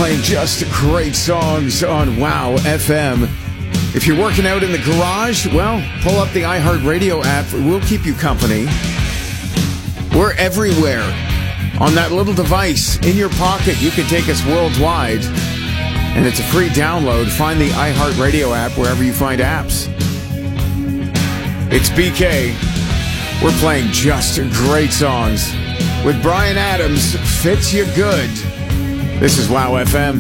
playing just great songs on Wow FM. If you're working out in the garage, well, pull up the iHeartRadio app. We'll keep you company. We're everywhere. On that little device in your pocket, you can take us worldwide. And it's a free download. Find the iHeartRadio app wherever you find apps. It's BK. We're playing just great songs with Bryan Adams. Fits You Good. This is Wow FM.